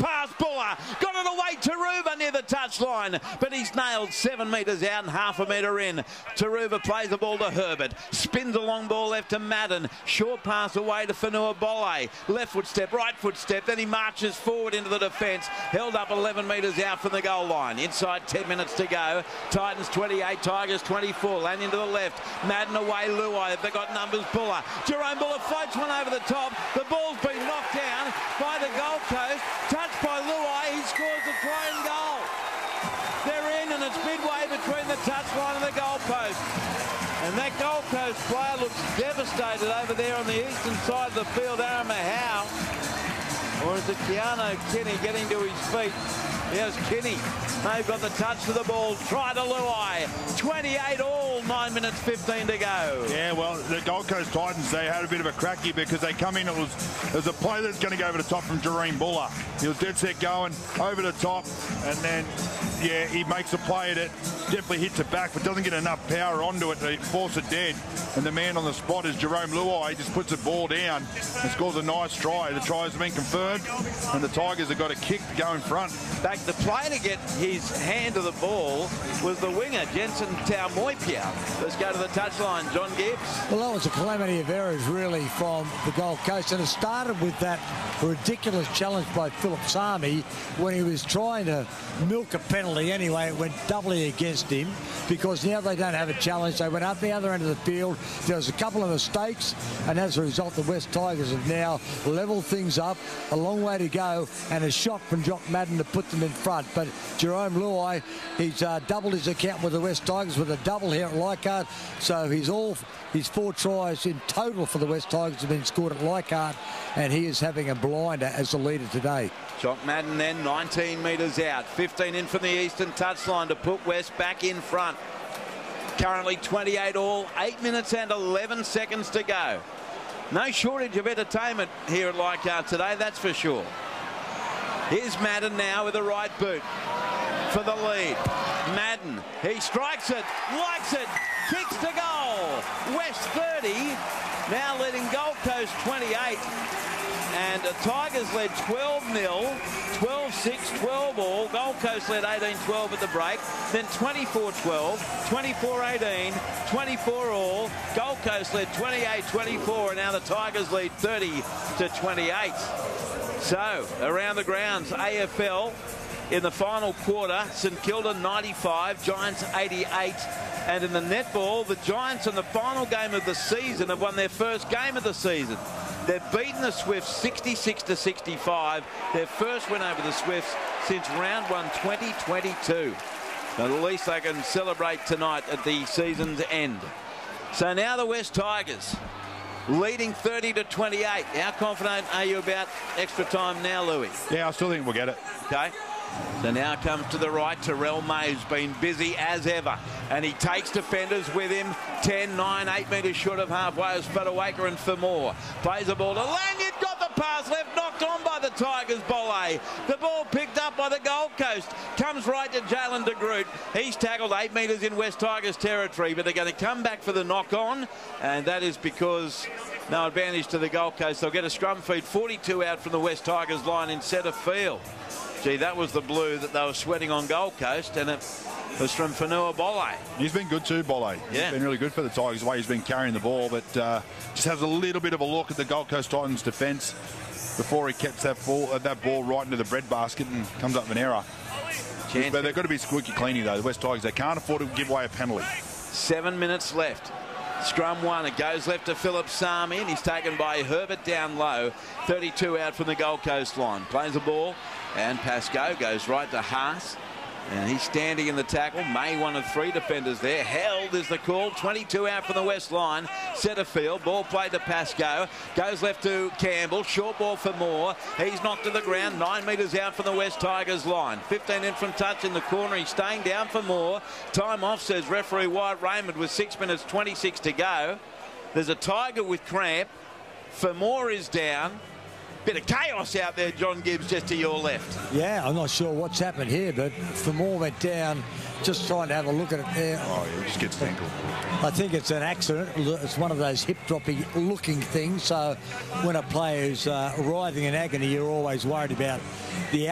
past Buller. Got it away Taruva near the touchline, but he's nailed 7 metres out and half a metre in. Taruva plays the ball to Herbert. Spins a long ball left to Madden. Short pass away to Fanua Bolle. Left foot step, right foot step. Then he marches forward into the defence. Held up 11 metres out from the goal line. Inside 10 minutes to go. Titans 28, Tigers 24. Lanyon to the left. Madden away, Luai. They've got numbers. Buller. Jerome Buller floats one over the top. The ball's been knocked down by the Gold Coast. Touched by Luai. He scores a thrown goal. They're in, and it's midway between the touchline and the goalpost. And that Gold Coast player looks devastated over there on the eastern side of the field. Aaron Mahau. Or is it Keanu Kenny getting to his feet? Here's Kenny. They've got the touch to the ball. Try to Luai. 28 all, 9 minutes 15 to go. Yeah, well, the Gold Coast Titans, they had a bit of a cracky because they come in, it was a play that's going to go over the top from Jerome Buller. He was dead set going over the top, and then, yeah, he makes a play that definitely hits it back, but doesn't get enough power onto it to force it dead. And the man on the spot is Jerome Luai. He just puts the ball down and scores a nice try. The try has been confirmed, and the Tigers have got a kick to go in front. Back the play to get his hand to the ball was the winger, Jensen Taumoipia. Let's go to the touchline, John Gibbs. Well, that was a calamity of errors, really, from the Gold Coast. And it started with that ridiculous challenge by Philip Sami when he was trying to milk a penalty anyway. It went doubly against him because now they don't have a challenge. They went up the other end of the field. There was a couple of mistakes, and as a result, the West Tigers have now levelled things up. A long way to go, and a shot from Jock Madden to put them in front. But Jerome Luai, he's doubled his account with the West Tigers with a double here at Leichhardt. So his 4 tries in total for the West Tigers have been scored at Leichhardt, and he is having a blinder as the leader today. Jock Madden then 19 metres out, 15 in from the eastern touchline to put West back in front. Currently 28 all, 8 minutes and 11 seconds to go. No shortage of entertainment here at Leichhardt today, that's for sure. Here's Madden now with the right boot for the lead. Madden, he strikes it, likes it, kicks to goal. West 30, now leading Gold Coast 28. And the Tigers led 12-0, 12-6, 12 all. Gold Coast led 18-12 at the break. Then 24-12, 24-18, 24 all. Gold Coast led 28-24, and now the Tigers lead 30-28. So, around the grounds, AFL in the final quarter, St Kilda 95, Giants 88. And in the netball, the Giants in the final game of the season have won their first game of the season. They've beaten the Swifts 66-65, their first win over the Swifts since round 1 2022. But at least they can celebrate tonight at the season's end. So now the West Tigers leading 30-28. How confident are you about extra time now, Louis? Yeah, I still think we'll get it. Okay. So now comes to the right. Terrell May's been busy as ever. And he takes defenders with him. 10, 9, 8 metres short of halfway is Federaker and Famore. Plays the ball to Lanyon. Got the pass left. Knocked on by the Tigers. Bolle. The ball picked up by the Gold Coast. Comes right to Jalen de Groot. He's tackled 8 metres in West Tigers territory. But they're going to come back for the knock on. And that is because no advantage to the Gold Coast. They'll get a scrum feed. 42 out from the West Tigers line in centre field. Gee, that was the blue that they were sweating on Gold Coast, and it was from Fanua Bolle. He's been good too, Bolle. Yeah. He's been really good for the Tigers, the way he's been carrying the ball, but just has a little bit of a look at the Gold Coast Titans defence before he gets that ball right into the breadbasket and comes up with an error. But they've got to be squeaky cleany, though, the West Tigers. They can't afford to give away a penalty. 7 minutes left. Scrum one. It goes left to Philip Sami, and he's taken by Herbert down low. 32 out from the Gold Coast line. Plays the ball. And Pascoe goes right to Haas. And he's standing in the tackle. May, one of 3 defenders there. Held is the call. 22 out from the west line. Centre field. Ball played to Pascoe. Goes left to Campbell. Short ball for Moore. He's knocked to the ground. 9 metres out from the West Tigers line. 15 in from touch in the corner. He's staying down for Moore. Time off, says referee Wyatt Raymond, with 6 minutes 26 to go. There's a Tiger with cramp. Famore is down. Bit of chaos out there, John Gibbs, just to your left. Yeah, I'm not sure what's happened here, but Famore went down, just trying to have a look at it there. Oh, yeah, he just gets tangled. I think it's an accident. It's one of those hip-dropping looking things. So when a player is writhing in agony, you're always worried about the